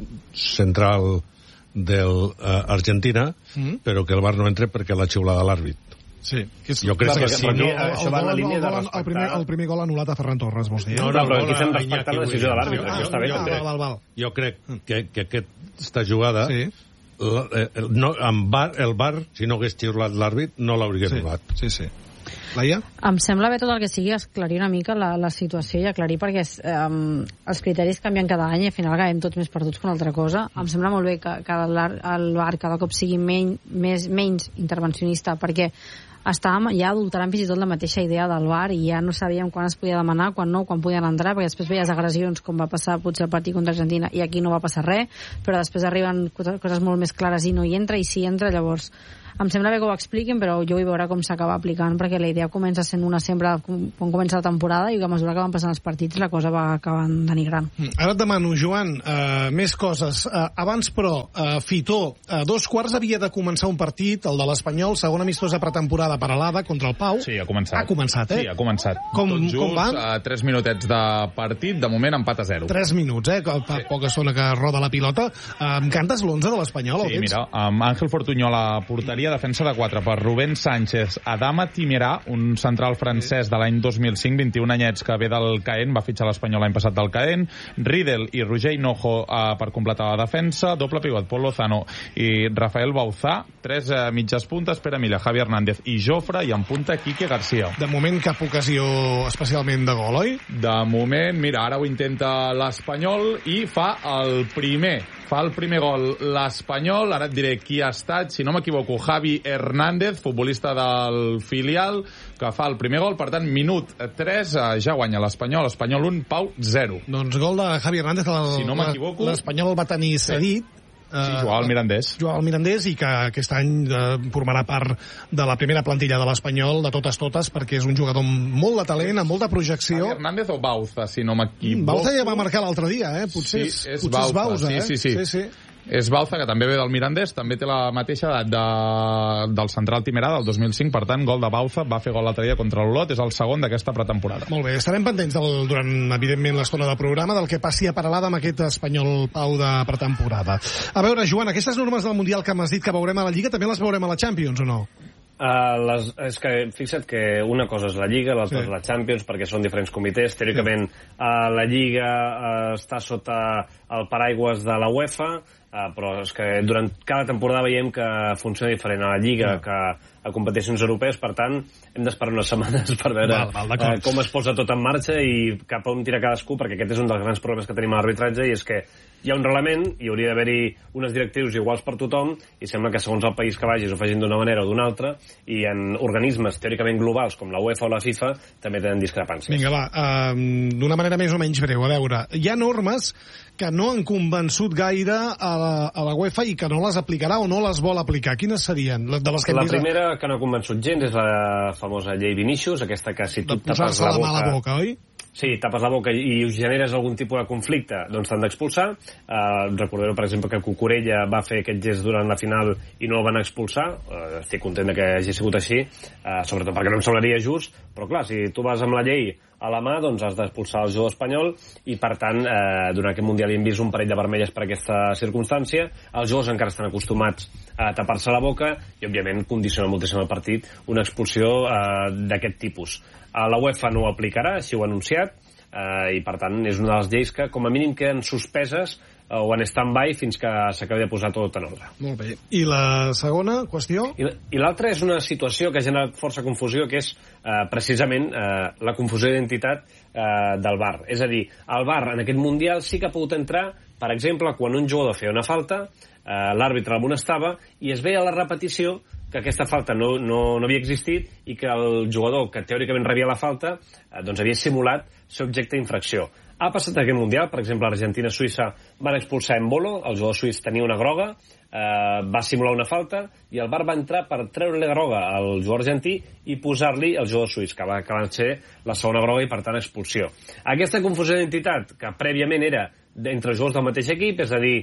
central del uh, Argentina, mm-hmm. però que el V A R no entra perquè l'ha xiulada l'àrbit. Sí, que és... Jo crec clar, que si no... Això va en la línia de respectar... El primer, el primer gol anul·lat a Ferran Torres, vols dir? No, no, però aquí fem respectar la decisió de l'àrbitre, això està bé, també. Val, val. Jo crec que, que aquesta jugada, sí. el, el, no, amb V A R, el V A R, si no hagués xiulat l'àrbit, no l'hauria sí. anul·lat. Sí, sí. Laia? Em sembla bé tot el que sigui esclarir una mica la, la situació i aclarir perquè um, els criteris canvien cada any i al final acabem tots més perduts que una altra cosa. Em sembla molt bé que, que el bar cada cop sigui menys, més, menys intervencionista perquè estàvem ja adulterant fins i tot la mateixa idea del V A R i ja no sabíem quan es podia demanar, quan no, quan podien entrar, perquè després veies agressions com va passar potser el partit contra Argentina i aquí no va passar res, però després arriben coses molt més clares i no hi entra, i si entra llavors em sembla bé que ho expliquin, però jo vull veure com s'acaba aplicant, perquè la idea comença sent una sempre quan comença la temporada i a mesura que van passant els partits la cosa va acabant denigrant. Ara et demano, Joan, uh, més coses. Uh, abans, però, uh, Fitó, a uh, dos quarts havia de començar un partit, el de l'Espanyol, segona amistosa pretemporada per a l'A D A contra el Pau. Sí, ha començat. Ha començat, eh? Sí, ha començat. Com, Tot just, com va? Uh, tres minutets de partit, de moment empat a zero. Tres minuts, eh? Que fa sí. poca estona que roda la pilota. Uh, em cantes l'onze de l'Espanyol? Sí, mira, um, Àngel Fortunyol a la porteria, defensa de quatre per Rubén Sánchez, Adama Timerà, un central francès de l'any dos mil cinc, vint-i-un anyets que ve del Caen, va fitxar l'Espanyol l'any passat del Caen, Riedel i Roger Hinojo uh, per completar la defensa, doble pivot, Pol Lozano i Rafael Bauzá, tres uh, mitges puntes, Pere Milla, Javi Hernández i Jofre, i en punta Quique García. De moment cap ocasió especialment de gol, oi? De moment, mira, ara ho intenta l'Espanyol i fa el primer fa el primer gol l'Espanyol, ara et diré qui ha estat, si no m'equivoco, Javi Hernández, futbolista del filial, que fa el primer gol, per tant, minut tres, ja guanya l'Espanyol, Espanyol un, Pau zero. Doncs gol de Javi Hernández, el, si no m'equivoco, l'Espanyol el va tenir cedit, sí. Sí, jugava al Mirandés. Jugava al Mirandés i que aquest any eh, formarà part de la primera plantilla de l'Espanyol de totes totes, perquè és un jugador amb molt de talent, amb molta projecció. Javi Hernández o Bauza, si no m'equivoco. Bauza ja va marcar l'altre dia, eh? Potser sí, és, és, potser Bauza, és Bauza, eh? Sí, sí, sí. sí, sí. És Bauza, que també ve del Mirandés, també té la mateixa edat de, del central Timerà del dos mil cinc, per tant, gol de Bauza, va fer gol l'altre dia contra l'Olot, és el segon d'aquesta pretemporada. Molt bé, estarem pendents del, durant, evidentment, l'estona del programa, del que passi a Peralada amb aquest Espanyol Pau de pretemporada. A veure, Joan, aquestes normes del Mundial que m'has dit que veurem a la Lliga, també les veurem a la Champions, o no? Uh, les, és que fixa't que una cosa és la Lliga, l'altra sí. és la Champions, perquè són diferents comitès. Teòricament, uh, la Lliga uh, està sota el paraigües de la UEFA, uh, però és que durant cada temporada veiem que funciona diferent a la Lliga sí. que a competicions europees, per tant, hem d'esperar unes setmanes per veure val, val, uh, com es posa tot en marxa i cap on tira cadascú, perquè aquest és un dels grans problemes que tenim a l'arbitratge, i és que hi ha un reglament i hauria d'haver-hi unes directrius iguals per tothom, i sembla que segons el país que vagis ho facin d'una manera o d'una altra, i en organismes teòricament globals com la UEFA o la FIFA també tenen discrepàncies. Vinga, va, uh, d'una manera més o menys breu, a veure, hi ha normes que no han convençut gaire a la, a la UEFA i que no les aplicarà o no les vol aplicar. Quines serien? De les que la primera que no ha convençut gens és la famosa llei Vinícius, aquesta que si tu tapes la boca... la la boca, oi? Sí, tapes la boca i us generes algun tipus de conflicte, doncs t'han d'expulsar. Uh, recordareu, per exemple, que Cucurella va fer aquest gest durant la final i no el van expulsar. Uh, estic content que hagi sigut així, uh, sobretot perquè no em semblaria just, però clar, si tu vas amb la llei a la mà, doncs has d'expulsar el jugador espanyol i, per tant, eh, durant aquest Mundial hi hem vist un parell de vermelles per aquesta circumstància. Els jugadors encara estan acostumats a tapar-se la boca i, òbviament, condiciona moltíssim el partit una expulsió eh, d'aquest tipus. A la UEFA no ho aplicarà, així ho ha anunciat, eh, i, per tant, és una de les lleis que, com a mínim, queden suspeses o en stand-by fins que s'acabi de posar tot en ordre. Molt bé. I la segona qüestió? I, i l'altra és una situació que ha generat força confusió, que és eh, precisament eh, la confusió d'identitat eh, del V A R. És a dir, el V A R en aquest Mundial sí que ha pogut entrar, per exemple, quan un jugador feia una falta, eh, l'àrbitre l'amonestava i es veia a la repetició que aquesta falta no, no, no havia existit i que el jugador que teòricament rebia la falta eh, doncs havia simulat ser objecte d'infracció. Ha passat aquest Mundial, per exemple, Argentina-Suïssa van expulsar Embolo, el jugador suís tenia una groga, eh, va simular una falta, i el V A R va entrar per treure-li groga al jugador argentí i posar-li al jugador suís, que va acabar ser la segona groga i, per tant, expulsió. Aquesta confusió d'identitat, que prèviament era entre els jugadors del mateix equip, és a dir,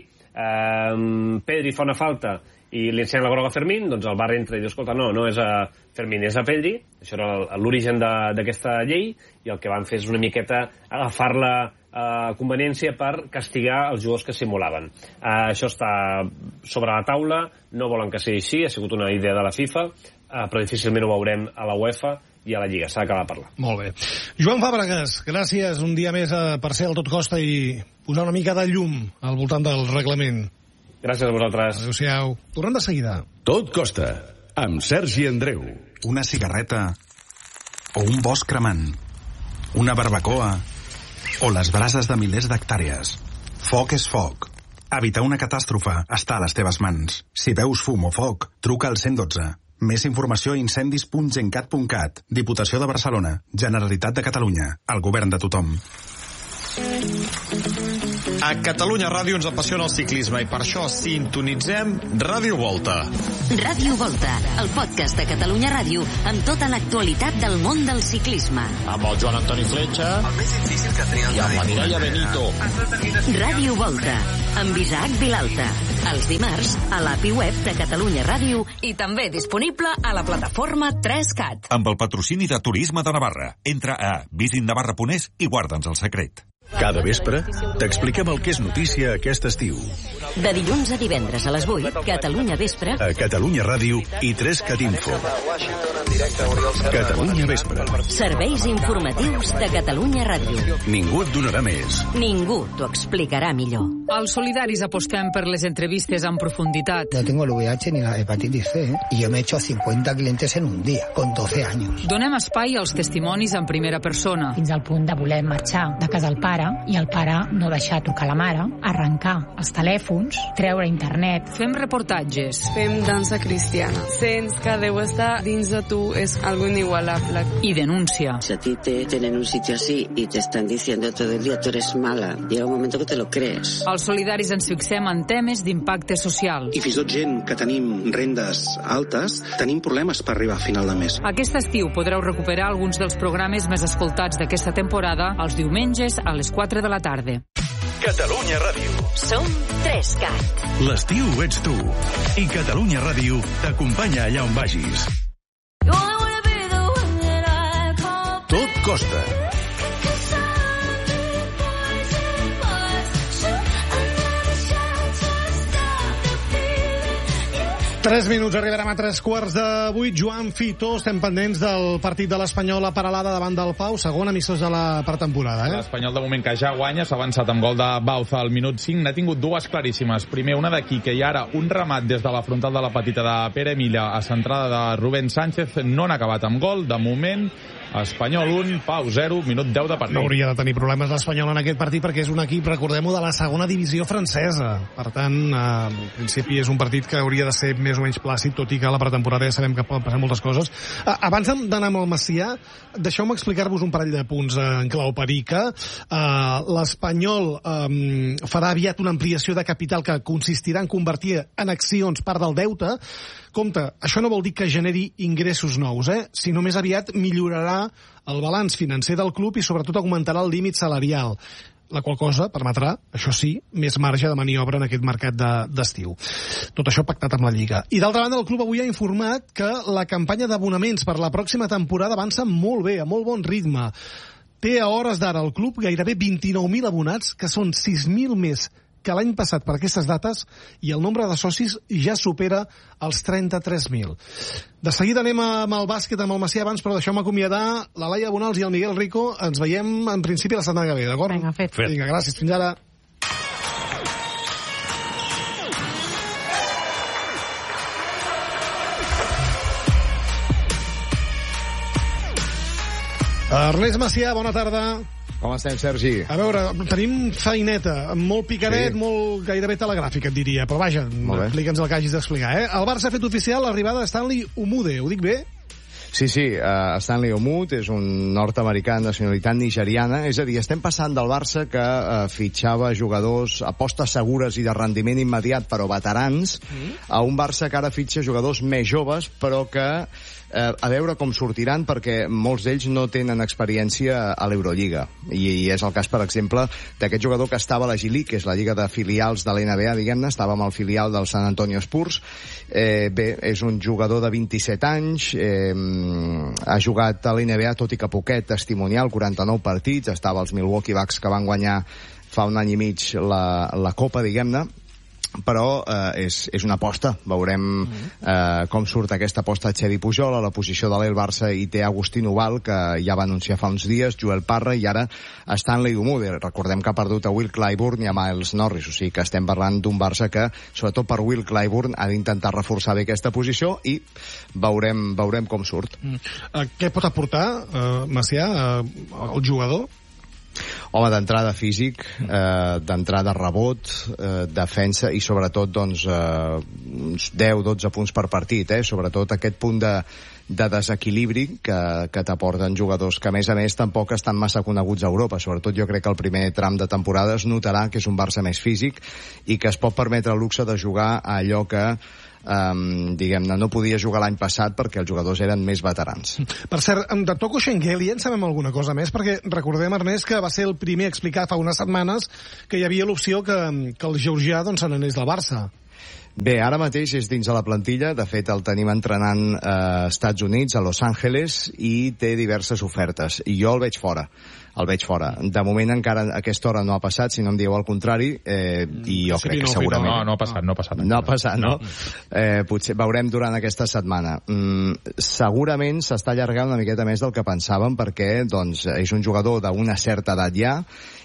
eh, Pedri fa una falta i li ensenya la groga a Fermín, doncs el V A R entra i diu, escolta, no, no és a Fermín, és a Pedri. Això era l'origen d'aquesta llei, i el que van fer és una miqueta agafar-la a conveniència per castigar els jugadors que simulaven. Uh, això està sobre la taula, no volen que sigui així, ha sigut una idea de la FIFA, uh, però difícilment ho veurem a la UEFA i a la Lliga, s'ha d'acabar de parlar. Molt bé. Joan Fàbregas, gràcies un dia més uh, per ser al Tot Costa i posar una mica de llum al voltant del reglament. Gràcies a vosaltres. Adéu-siau. Tornem de seguida. Tot Costa, amb Sergi Andreu. Una cigarreta o un bosc cremant, una barbacoa o les brases de milers d'hectàrees. Foc és foc. Evitar una catàstrofe està a les teves mans. Si veus fum o foc, truca al cent dotze. Més informació a incendis punt gencat punt cat. Diputació de Barcelona. Generalitat de Catalunya. El govern de tothom. A Catalunya Ràdio ens apassiona el ciclisme i per això sintonitzem Ràdio Volta. Ràdio Volta, el podcast de Catalunya Ràdio amb tota l'actualitat del món del ciclisme. Amb el Joan Antoni Fletxa, el més difícil que tenia el i amb la Mireia Benito. Ràdio Volta, amb Isaac Vilalta. Els dimarts a l'A P I web de Catalunya Ràdio i també disponible a la plataforma tres cat. Amb el patrocini de Turisme de Navarra. Entra a visit navarra punt es i guarda'ns el secret. Cada vespre t'expliquem el que és notícia aquest estiu. De dilluns a divendres a les vuit, Catalunya Vespre. A Catalunya Ràdio i tres cat info. Catalunya Vespre. Serveis informatius de Catalunya Ràdio. Ningú et donarà més. Ningú t'ho explicarà millor. Els solidaris apostem per les entrevistes en profunditat. No tengo el V I H ni la hepatitis C, ¿eh? Y yo me he hecho cincuenta clientes en un día, con doce años. Donem espai als testimonis en primera persona. Fins al punt de voler marxar de casa del pare i el pare no deixar trucar la mare, arrencar els telèfons, treure internet. Fem reportatges. Fem dansa cristiana. Sents que deu estar dins de tu, és algo inigualable. I denúncia. Si a ti te tienen un sitio así y te están diciendo todo el día tú eres mala, llega un momento que te lo crees. Els solidaris ens fixem en temes d'impacte social. I fins i tot gent que tenim rendes altes, tenim problemes per arribar a final de mes. Aquest estiu podreu recuperar alguns dels programes més escoltats d'aquesta temporada els diumenges a les quatre de la tarda. Catalunya Ràdio. Som tres cat. L'estiu ets tu. I Catalunya Ràdio t'acompanya allà on vagis. Tot costa. Tres minuts, arribarem a tres quarts de vuit. Joan Fitó, estem pendents del partit de l'Espanyol a Peralada davant del Pau, segon amistós de la pretemporada. Eh? L'Espanyol de moment que ja guanya, s'ha avançat amb gol de Bauza al minut cinc, n'ha tingut dues claríssimes. Primer, una de Quique i ara un remat des de la frontal de la petita de Pere Milla a centrada de Rubén Sánchez, no n'ha acabat amb gol. De moment, Espanyol un, Pau zero, minut deu de partit. No hauria de tenir problemes l'Espanyol en aquest partit perquè és un equip, recordem-ho, de la segona divisió francesa. Per tant, eh, en principi és un partit que hauria de ser més o menys plàcid, tot i que a la pretemporada ja sabem que poden passar moltes coses. Eh, abans d'anar amb el Macià, deixeu-me explicar-vos un parell de punts en clau perica. Eh, L'Espanyol eh, farà aviat una ampliació de capital que consistirà en convertir en accions part del deute. Compte, això no vol dir que generi ingressos nous, eh? sinó més aviat millorarà el balanç financer del club i sobretot augmentarà el límit salarial, la qual cosa permetrà, això sí, més marge de maniobra en aquest mercat d'estiu. De, Tot això pactat amb la Lliga. I d'altra banda, el club avui ha informat que la campanya d'abonaments per la pròxima temporada avança molt bé, a molt bon ritme. Té a hores d'ara el club gairebé vint-i-nou mil abonats, que són sis mil més que l'any passat per aquestes dates, i el nombre de socis ja supera els trenta-tres mil. De seguida anem amb el bàsquet, amb el Macià abans, però deixeu-me acomiadar la Laia Bonals i el Miguel Rico. Ens veiem en principi la setmana que ve, d'acord? Vinga, fet. Vinga, gràcies. Fins ara. Ernest Macià, bona tarda. Com estem, Sergi? A veure, tenim feineta, molt picaret, sí. molt gairebé telegràfic, et diria, però vaja, explica'ns el que hagis d'explicar, eh? El Barça ha fet oficial l'arribada de Stanley Umude, ho dic bé? Sí, sí, uh, Stanley Umude és un nord-americà de nacionalitat nigeriana, és a dir, estem passant del Barça que uh, fitxava jugadors apostes segures i de rendiment immediat, però veterans, mm. a un Barça que ara fitxa jugadors més joves, però que eh, a veure com sortiran, perquè molts d'ells no tenen experiència a l'Eurolliga. I, I és el cas, per exemple, d'aquest jugador que estava a la G-League, que és la lliga de filials de la N B A, diguem-ne, estava amb el filial del San Antonio Spurs. Eh, bé, és un jugador de vint-i-set anys, eh, ha jugat a la N B A, tot i que poquet, testimonial, quaranta-nou partits, estava als Milwaukee Bucks que van guanyar fa un any i mig la, la Copa, diguem-ne. però eh, és, és una aposta. Veurem eh, com surt aquesta aposta de Xevi Pujol. A la posició de l'El Barça hi té Agustín Ubal, que ja va anunciar fa uns dies, Joel Parra, i ara Stanley Umude. Recordem que ha perdut a Will Clyburn i a Miles Norris, o sigui que estem parlant d'un Barça que, sobretot per Will Clyburn, ha d'intentar reforçar bé aquesta posició i veurem, veurem com surt. Mm. Uh, què pot aportar, uh, Macià, uh, el jugador? Home, d'entrada físic, eh, d'entrada rebot, eh, defensa i sobretot doncs, eh, uns deu dotze punts per partit, eh? Sobretot aquest punt de, de desequilibri que, que t'aporten jugadors que a més a més tampoc estan massa coneguts a Europa. Sobretot jo crec que el primer tram de temporada es notarà que és un Barça més físic i que es pot permetre el luxe de jugar a allò que Um, diguem-ne, no podia jugar l'any passat perquè els jugadors eren més veterans. Per cert, de Toko Schengelia en sabem alguna cosa més? Perquè recordem, Ernest, que va ser el primer a explicar fa unes setmanes que hi havia l'opció que, que el georgià doncs, se n'anés del Barça. Bé, ara mateix és dins de la plantilla. De fet, el tenim entrenant als Estats Units, a Los Angeles, i té diverses ofertes. I jo el veig fora. El veig fora. De moment encara a aquesta hora no ha passat, si no em dieu el contrari, eh, i jo sí, crec que segurament... No, no ha passat, no ha passat. No ha passat, no? no. Eh, potser veurem durant aquesta setmana. Mm, segurament s'està allargant una miqueta més del que pensàvem, perquè doncs, és un jugador d'una certa edat ja,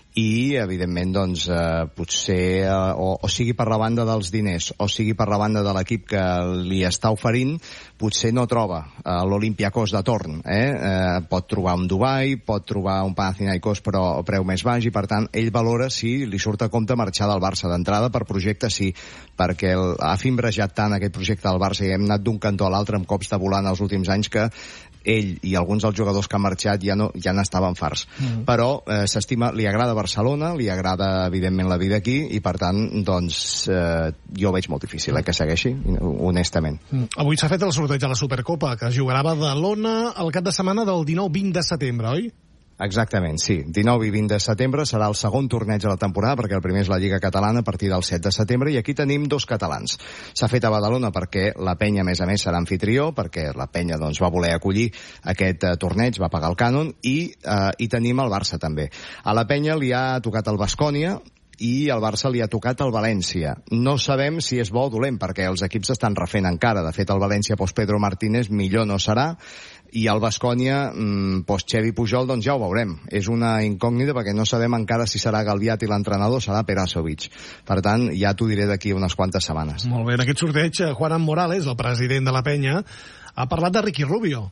i evidentment doncs eh, potser eh, o, o sigui per la banda dels diners o sigui per la banda de l'equip que li està oferint, potser no troba eh, l'Olympiacos de torn, eh? Eh, pot trobar un Dubai, pot trobar un Panathinaikos però a preu més baix, i per tant ell valora si li surt a compte marxar del Barça. D'entrada per projecte sí, perquè el, ha fimbrejat tant aquest projecte del Barça i hem anat d'un cantó a l'altre amb cops de volant els últims anys que ell i alguns dels jugadors que han marxat ja no ja n'estaven farts. Mm. Però eh, s'estima, li agrada Barcelona, li agrada evidentment la vida aquí, i per tant doncs eh, jo ho veig molt difícil eh, que segueixi, honestament. Mm. Avui s'ha fet el sorteig de la Supercopa, que es jugarà a Badalona el cap de setmana del dinou vint de setembre, oi? Exactament, sí. dinou i vint de setembre serà el segon torneig de la temporada, perquè el primer és la Lliga Catalana a partir del set de setembre, i aquí tenim dos catalans. S'ha fet a Badalona perquè la Penya, a més a més, serà anfitrió, perquè la Penya doncs, va voler acollir aquest eh, torneig, va pagar el cànon, i eh, hi tenim el Barça també. A la Penya li ha tocat el Baskonia, i al Barça li ha tocat el València. No sabem si és bo o dolent, perquè els equips estan refent encara. De fet, el València post Pedro Martínez millor no serà, i el Baskonia mmm, post Xevi Pujol doncs ja ho veurem. És una incògnita perquè no sabem encara si serà Galviat i l'entrenador serà Perasovic. Per tant, ja t'ho diré d'aquí unes quantes setmanes. Molt bé, en aquest sorteig Juan Morales, el president de la Penya, ha parlat de Ricky Rubio.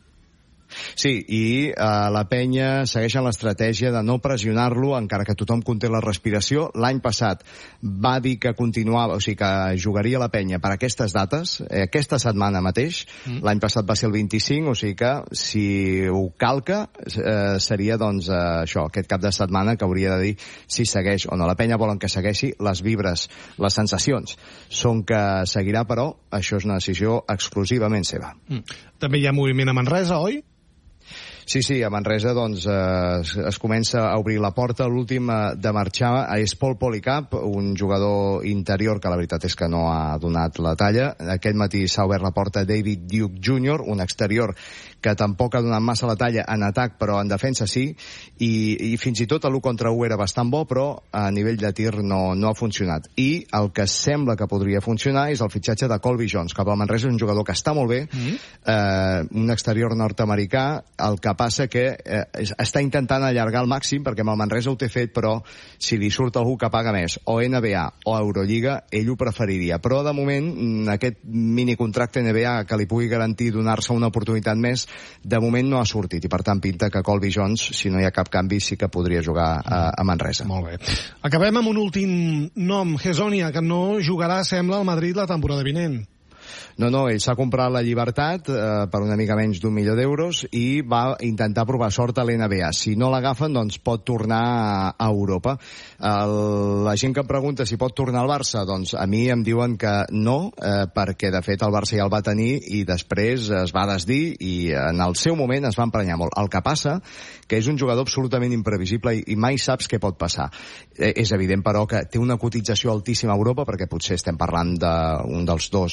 Sí, i eh, la Penya segueix en l'estratègia de no pressionar-lo, encara que tothom conté la respiració. L'any passat va dir que continuava, o sigui, que jugaria la Penya per aquestes dates, eh, aquesta setmana mateix. Mm. L'any passat va ser el vint-i-cinc, o sigui que si ho calca eh, seria doncs eh, això, aquest cap de setmana, que hauria de dir si segueix o no. La Penya volen que segueixi, les vibres, les sensacions són que seguirà, però això és una decisió exclusivament seva. Mm. També hi ha moviment a Manresa, oi? Sí, sí, a Manresa doncs, eh, es, es comença a obrir la porta. L'últim eh, de marxar és Paul Polycap, un jugador interior que la veritat és que no ha donat la talla. Aquest matí s'ha obert la porta David Duke júnior, un exterior que tampoc ha donat massa la talla en atac, però en defensa sí, i, i fins i tot l'u contra u era bastant bo, però a nivell de tir no, no ha funcionat. I el que sembla que podria funcionar és el fitxatge de Colby Jones, que pel Manresa és un jugador que està molt bé, mm-hmm. eh, un exterior nord-americà, el que passa que eh, està intentant allargar al màxim, perquè amb el Manresa ho té fet, però si li surt algú que paga més, o N B A o Eurolliga, ell ho preferiria. Però de moment, aquest minicontracte N B A que li pugui garantir donar-se una oportunitat més, de moment no ha sortit, i per tant pinta que Colby Jones, si no hi ha cap canvi, sí que podria jugar a, a Manresa. Molt bé. Acabem amb un últim nom, Hezonja, que no jugarà, sembla, al Madrid la temporada vinent. No, no, ell s'ha comprat la llibertat eh, per una mica menys d'un milió d'euros i va intentar provar sort a l'N B A. Si no l'agafen, doncs pot tornar a, a Europa. El, la gent que em pregunta si pot tornar al Barça, doncs a mi em diuen que no, eh, perquè de fet el Barça ja el va tenir i després es va desdir i en el seu moment es va emprenyar molt. El que passa que és un jugador absolutament imprevisible i, i mai saps què pot passar. Eh, és evident, però, que té una cotització altíssima a Europa, perquè potser estem parlant d'un dels dos millors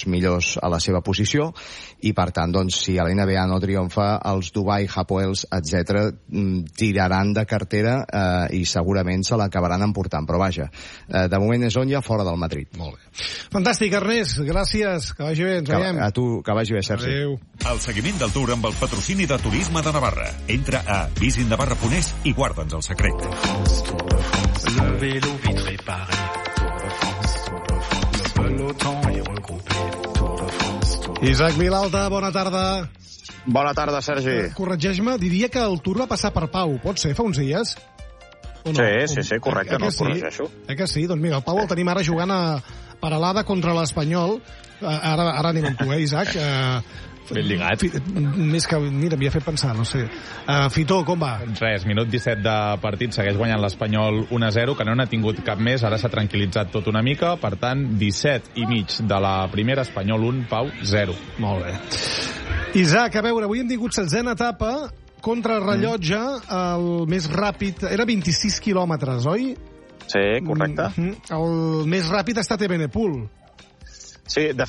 jugadors a la seva posició, i per tant, doncs, si a la N B A no triomfa, els Dubai, Hapoels, etcètera, tiraran de cartera eh, i segurament se l'acabaran emportant. Però vaja, eh, de moment és on ja fora del Madrid. Molt bé. Fantàstic, Ernest, gràcies, que vagi bé, ens veiem. A tu, que vagi bé, Sergi. Adéu. El seguiment del Tour amb el patrocini de Turisme de Navarra. Entra a visinnavarra punt es i guarda'ns el secret. Le vélo vite réparé, Tour de France, Tour de France, le peloton est regroupé, Tour de France, Tour de France. Isaac Vilalta, bona tarda. Bona tarda, Sergi. Corregeix-me, diria que el Tour va passar per Pau, pot ser, fa uns dies? No? Sí, sí, sí, correcte, eh, no el corregeixo. Eh que sí? Doncs mira, el Pau el tenim ara jugant a Paralada contra l'Espanyol. Ara, ara anem amb tu, eh, Isaac? Uh, Ben lligat. Fi, més que, mira, m'hi ha fet pensar, no sé. Uh, Fitó, com va? Res, minut disset de partit, segueix guanyant l'Espanyol un a zero, que no n'ha tingut cap més, ara s'ha tranquil·litzat tot una mica, per tant, disset i mig de la primera, Espanyol un, Pau zero. Molt bé. Isaac, a veure, avui hem tingut setzena etapa, contrarrellotge, el més ràpid, era vint-i-sis quilòmetres, oi? Sí, correcte. Mm -hmm. El més ràpid ha estat Evenepoel. Sí, de